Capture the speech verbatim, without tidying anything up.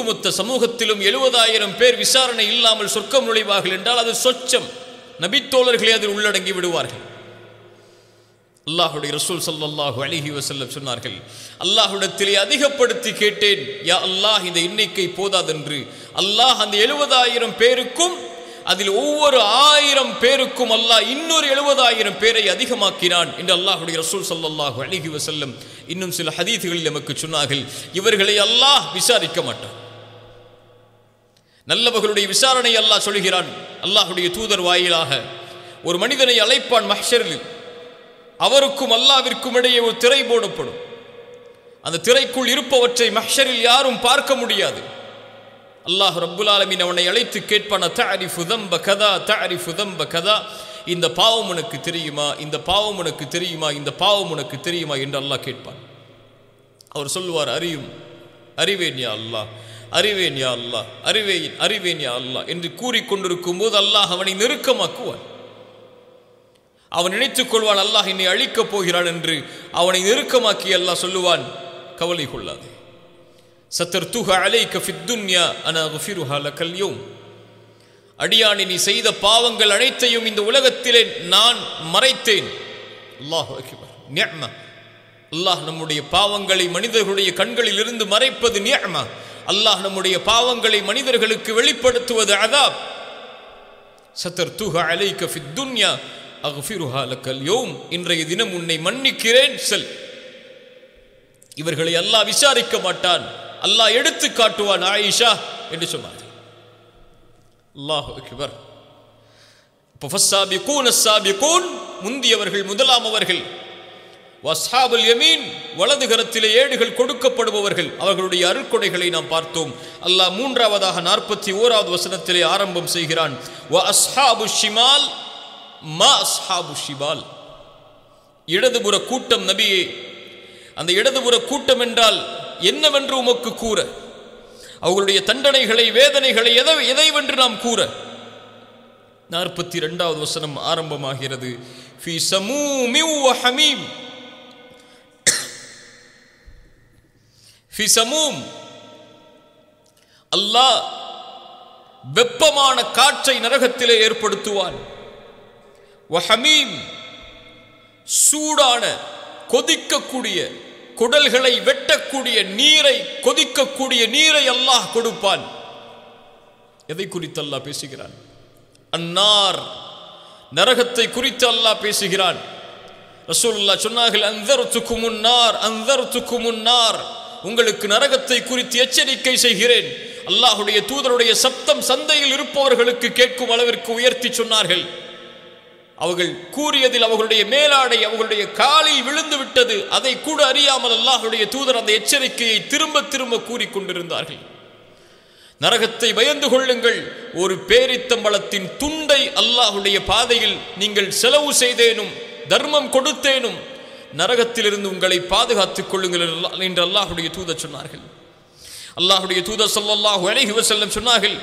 ஒட்டுமொத்த சமூகத்திலும் எழுபதாயிரம் பேர் விசாரணை இல்லாமல் சொர்க்கம் நுழைவார்கள் என்றால் அது சொச்சம். நபித்தோழர்களே அதில் உள்ளடங்கி விடுவார்கள். அல்லாஹுடைய ரசூல் ஸல்லல்லாஹு அலைஹி வஸல்லம் சொன்னார்கள், அல்லாஹ்விடத்திலே அதிகப்படுத்தி கேட்டேன், யா அல்லாஹ் இந்த எண்ணிக்கை போதாதென்று. அல்லாஹ் அந்த எழுபதாயிரம் பேருக்கும் அதில் ஒவ்வொரு ஆயிரம் பேருக்கும் அல்லாஹ் இன்னொரு எழுபதாயிரம் பேரை அதிகமாக்கினான் என்று அல்லாஹுடைய ரசூல் ஸல்லல்லாஹு அலைஹி வஸல்லம் இன்னும் சில ஹதீதுகளில் நமக்கு சொன்னார்கள். இவர்களை அல்லாஹ் விசாரிக்க மாட்டான். நல்லவர்களுடைய விசாரணை அல்லாஹ் சொல்கிறான். அல்லாஹுடைய தூதர் வாயிலாக ஒரு மனிதனை அழைப்பான் மஹ்ஷரில். அவருக்கும் அல்லாஹ்விற்கும் இடையே ஒரு திரை போடப்படும். அந்த திரைக்குள் இருப்பவற்றை மஹ்ஷரில் யாரும் பார்க்க முடியாது. அல்லாஹ் ரப்புல் ஆலமீன் அவனை அழைத்து கேட்பான், தஅரிஃபு தம்ப கதா தஅரிஃபு தம்ப கதா, இந்த பாவம் உனக்கு தெரியுமா, இந்த பாவம் உனக்கு தெரியுமா, இந்த பாவம் உனக்கு தெரியுமா என்று அல்லாஹ் கேட்பான். அவர் சொல்லுவார், அறியும் அறிவேன் யா அல்லாஹ், அறிவேன் யா அல்லாஹ், அறிவேன் அறிவேன் யா அல்லாஹ் என்று கூறிக்கொண்டிருக்கும் போது அல்லாஹ் அவனை நெருக்கமாக்குவான். அவன் நினைத்துக் கொள்வான் அல்லாஹ் என்னை அழிக்கப் போகிறான் என்று. அவனை நெருக்கமாக்கி அல்லாஹ் சொல்லுவான், கவலை கொள்ளாதே, சத்தர்துஹ அலைக ஃபித் துன்யா அனா குஃபிருஹா லக்கல் யௌம், அடியானே நீ செய்த பாவங்கள் அனைத்தையும் இந்த உலகத்திலே நான் மறைத்தேன். அல்லாஹு அக்பர். நிஅமா. அல்லாஹ் நம்முடைய பாவங்களை மனிதர்களுடைய கண்களில் இருந்து மறைப்பது நிஅமா. அல்லாஹ் நம்முடைய பாவங்களை மனிதர்களுக்கு வெளிப்படுத்துவது அதாப். சத்தர்துஹ அலைக ஃபித் துன்யா அக்ஃபிருஹா லக்கல் யௌம், இன்றைய தினம் உன்னை மன்னிக்கிறேன் செல். இவர்களை அல்லாஹ் விசாரிக்க மாட்டான், அல்லாஹ் எடுத்து காட்டுவான் ஆயிஷா என்று சொன்னார்கள். அல்லாஹு அக்பர். ஃபஸ்ஸாபிகூன ஸாபிகூன், முந்தியவர்கள் முதலாம் அவர்கள். வஸ்ஹாபுல் யமீன், வலது கரத்திலே ஏடுகள் கொடுக்கப்படுபவர்கள், அவர்களுடைய அருட்கொடைகளை நாம் பார்த்தோம். அல்லாஹ் மூன்றாவதாக நாற்பத்தி ஓராவது வசனத்திலே ஆரம்பம் செய்கிறான், வ அஸ்ஹாபு ஷிமால் மா அஸ்ஹாபு ஷிமால், இடதுபுற கூட்டம் நபியே, அந்த இடதுபுற கூட்டம் என்றால் என்னவென்று உமக்கு கூற, அவர்களுடைய தண்டனைகளை வேதனைகளை எதை எதைவென்று நாம் கூற. நாற்பத்தி இரண்டாவது வசனம் ஆரம்பமாகிறது, ஃபீ ஸமூமின் வ ஹமீம், ஃபீ ஸமூம், அல்லாஹ் வெப்பமான காற்றை நரகத்திலே ஏற்படுத்துவான். வ ஹமீம், சூடான கொதிக்கக்கூடிய குடல்களை வெட்டக்கூடிய நீரை, கொதிக்கக்கூடிய நீரை அல்லாஹ் கொடுப்பான். எதை குறித்து அல்லாஹ் பேசுகிறான்? அன்னார், நரகத்தை குறித்து அல்லாஹ் பேசுகிறான். ரசூலுல்லாஹ் சொன்னார்கள், அன்தர்துகுமுன் நார் அன்தர்துகுமுன் நார், உங்களுக்கு நரகத்தை குறித்து எச்சரிக்கை செய்கிறேன். அல்லாஹ்வுடைய தூதருடைய சப்தம் சந்தையில் இருப்பவர்களுக்கு கேட்கும் அளவிற்கு உயர்த்தி சொன்னார்கள். அவர்கள் கூறியதில் அவர்களுடைய மேலாடை அவர்களுடைய காலில் விழுந்து விட்டது. அதை கூட அறியாமல் அல்லாஹ்வுடைய தூதர் அந்த எச்சரிக்கையை திரும்ப திரும்ப கூறிக்கொண்டிருந்தார்கள். நரகத்தை பயந்து கொள்ளுங்கள். ஒரு பேரித்தம்பளத்தின் துண்டை அல்லாஹ்வுடைய பாதையில் நீங்கள் செலவு செய்தேனும் தர்மம் கொடுத்தேனும் நரகத்திலிருந்து உங்களை பாதுகாத்துக் கொள்ளுங்கள் என்று அல்லாஹ்வுடைய தூதர் சொன்னார்கள். அல்லாஹ்வுடைய தூதர் ஸல்லல்லாஹு அலைஹி வஸல்லம் சொன்னார்கள்,